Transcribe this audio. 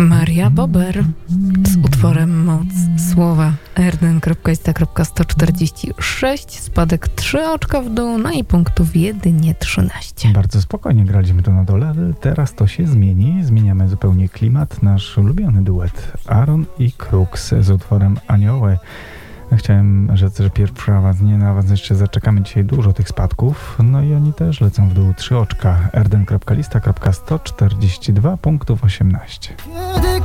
Maria Bober z utworem Moc Słowa. Erden.ista.146, spadek 3 oczka w dół, no i punktów jedynie 13. Bardzo spokojnie graliśmy to na dole, ale teraz to się zmieni. Zmieniamy zupełnie klimat. Nasz ulubiony duet Aaron i Crux z utworem Anioły. Chciałem rzec, że pierwsza was nie, na was jeszcze zaczekamy dzisiaj dużo tych spadków, no i oni też lecą w dół 3 oczka. Erden.lista.142 punktów 18.